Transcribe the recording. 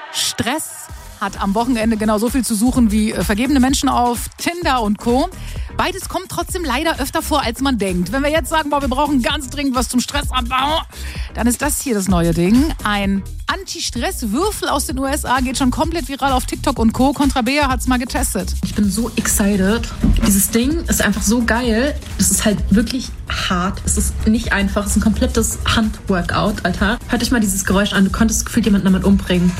Stress hat am Wochenende genauso viel zu suchen wie vergebene Menschen auf Tinder und Co. Beides kommt trotzdem leider öfter vor, als man denkt. Wenn wir jetzt sagen, wir brauchen ganz dringend was zum Stressabbau, dann ist das hier das neue Ding. Ein Anti-Stress-Würfel aus den USA geht schon komplett viral auf TikTok und Co. Contra Bea hat's mal getestet. Ich bin so excited. Dieses Ding ist einfach so geil. Es ist halt wirklich hart. Es ist nicht einfach. Es ist ein komplettes Handworkout, Alter. Hört euch mal dieses Geräusch an. Du konntest gefühlt jemanden damit umbringen.